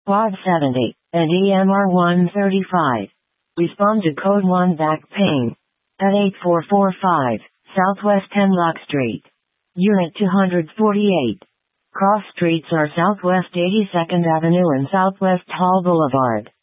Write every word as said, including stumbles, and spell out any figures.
Quad seventy, and E M R one thirty-five. Respond to code one back pain. At eight four four five, Southwest Hemlock Street. Unit two forty-eight. Cross streets are Southwest eighty-second Avenue and Southwest Hall Boulevard.